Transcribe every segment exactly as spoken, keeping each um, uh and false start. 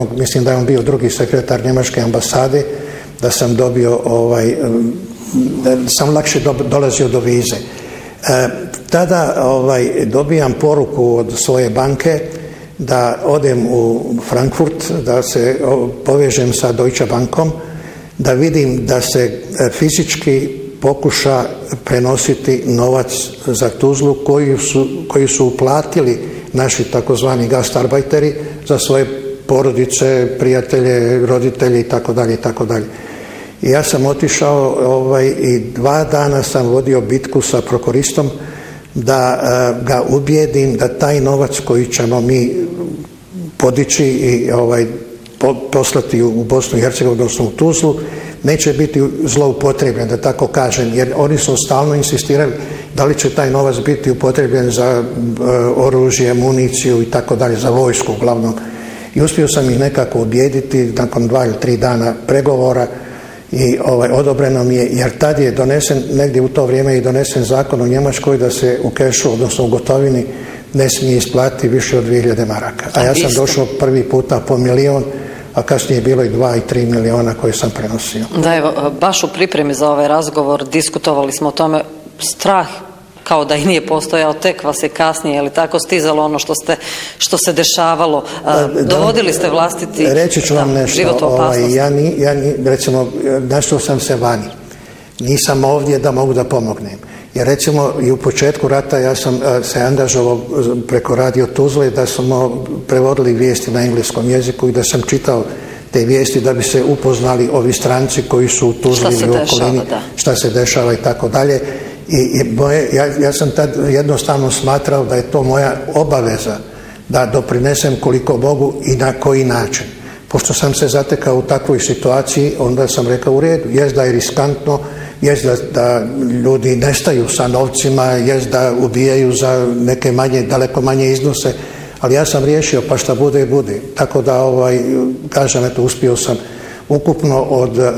mislim da je on bio drugi sekretar njemačke ambasade, da sam dobio, ovaj, da sam lakše do, dolazio do vize. E, tada ovaj, dobijam poruku od svoje banke da odem u Frankfurt, da se o, povežem sa Deutsche Bankom, da vidim da se fizički pokuša prenositi novac za Tuzlu koji su, koji su uplatili naši takozvani gastarbeiteri za svoje porodice, prijatelje, roditelje i tako dalje i tako dalje. I ja sam otišao ovaj, i dva dana sam vodio bitku sa prokuristom da uh, ga ubijedim da taj novac koji ćemo mi podići i ovaj, po, poslati u Bosnu i Hercegovinu, odnosno u Tuzlu, neće biti zloupotrebljen, da tako kažem, jer oni su stalno insistirali da li će taj novac biti upotrebljen za uh, oružje, municiju i tako dalje, za vojsku uglavnom. I uspio sam ih nekako ubijediti nakon dva ili tri dana pregovora i ovaj, odobreno mi je, jer tad je donesen, negdje u to vrijeme je donesen zakon u Njemačkoj da se u kešu, odnosno u gotovini, ne smije isplatiti više od dvije hiljade maraka. A ja sam došao prvi puta po milion, a kasnije je bilo i dva i tri miliona koje sam prenosio. Da, evo, baš u pripremi za ovaj razgovor diskutovali smo o tome, strah kao da i nije postojao, tek vas je kasnije, je li tako stizalo ono što, ste, što se dešavalo? Dovodili ste vlastiti reći ću vam da, nešto, život u opasnosti. Ovaj, ja, ni, ja ni, recimo, našao sam se vani. Nisam ovdje da mogu da pomognem. Jer recimo i u početku rata ja sam se angažovao preko Radio Tuzle da smo prevodili vijesti na engleskom jeziku i da sam čitao te vijesti da bi se upoznali ovi stranci koji su u Tuzli i u okolini, šta se dešava i tako dalje. I, i moje, ja, ja sam tad jednostavno smatrao da je to moja obaveza da doprinesem koliko mogu i na koji način. Pošto sam se zatekao u takvoj situaciji, onda sam rekao u redu, jest da je riskantno, jest da, da ljudi nestaju sa novcima, jest da ubijaju za neke manje, daleko manje iznose, ali ja sam riješio, pa šta bude, bude. Tako da, ovaj, kažem, eto, uspio sam ukupno od uh,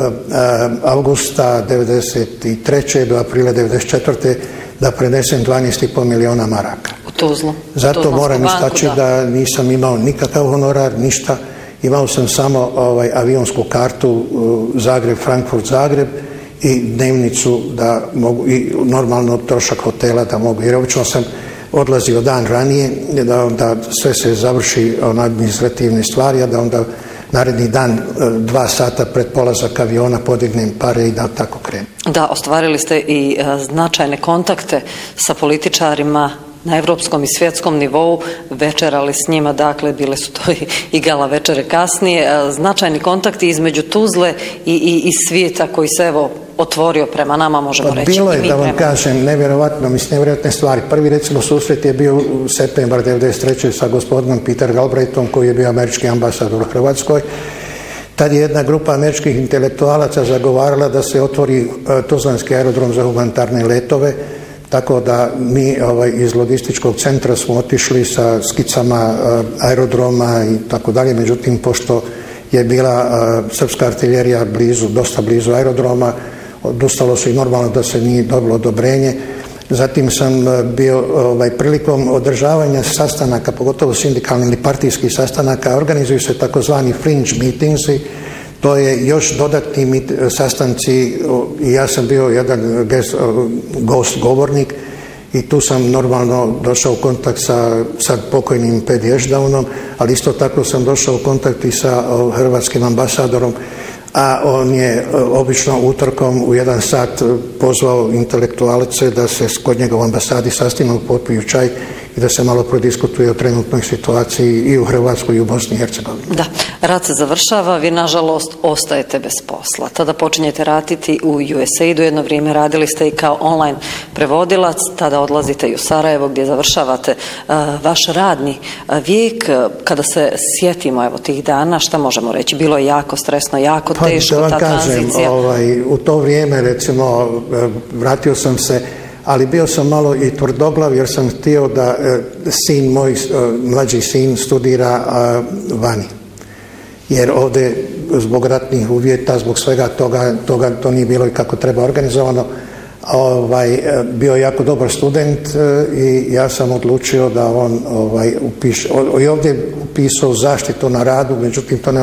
avgusta devedeset treće do aprila devedeset četvrte da prenesem dvanaest i pol miliona maraka. U Tuzlu. Zato u moram istaći da. da nisam imao nikakav honorar, ništa. Imao sam samo ovaj, avionsku kartu uh, Zagreb, Frankfurt, Zagreb i dnevnicu da mogu, i normalno trošak hotela da mogu. Jer obično sam odlazio dan ranije da onda sve se završi on administrativne stvari, a da onda naredni dan, dva sata pred polazak aviona podignem pare i da tako krenem. Da, ostvarili ste i značajne kontakte sa političarima na evropskom i svjetskom nivou, večerali s njima, dakle, bile su to i, i gala večere kasnije, značajni kontakti između Tuzle i, i, i svijeta koji se, evo, otvorio prema nama, možemo pa reći. Bilo je, da vam prema... kažem, nevjerovatno, mislim, nevjerojatne stvari. Prvi, recimo, susret je bio u septembar devedeset treće sa gospodinom Peter Galbraithom, koji je bio američki ambasador u Hrvatskoj. Tad je jedna grupa američkih intelektualaca zagovarala da se otvori uh, Tuzlanski aerodrom za humanitarne letove, tako da mi ovaj, iz logističkog centra smo otišli sa skicama uh, aerodroma i tako dalje, međutim, pošto je bila uh, srpska artiljerija blizu, dosta blizu aerodroma, odustalo se i normalno da se nije dobilo odobrenje. Zatim sam bio ovaj, prilikom održavanja sastanaka, pogotovo sindikalnih ili partijskih sastanaka, organizuju se takozvani fringe meetingsi, to je još dodatni mit, sastanci i ja sam bio jedan guest, gost govornik i tu sam normalno došao u kontakt sa sad pokojnim Pedi Ešdaunom, ali isto tako sam došao u kontakt i sa hrvatskim ambasadorom, a on je obično utorkom u jedan sat pozvao intelektualce da se kod njega u ambasadi sastinu, popiju čaj i da se malo prodiskutuje o trenutnoj situaciji i u Hrvatskoj i u Bosni i Hercegovini. Da, rat se završava, vi nažalost ostajete bez posla. Tada počinjete raditi u U S A I D-u, jedno vrijeme radili ste i kao online prevodilac, tada odlazite i u Sarajevo gdje završavate uh, vaš radni uh, vijek. Kada se sjetimo evo tih dana, šta možemo reći? Bilo je jako stresno, jako pa, teško ta kažem, tranzicija. Ovaj, u to vrijeme, recimo, vratio sam se, ali bio sam malo i tvrdoglav jer sam htio da e, sin moj, e, mlađi sin studira a, vani. Jer ovdje zbog ratnih uvjeta, zbog svega toga, toga to nije bilo i kako treba organizovano, ovaj, bio jako dobar student i ja sam odlučio da on ovaj, upiše, i ovdje upisao zaštitu na radu, međutim to ne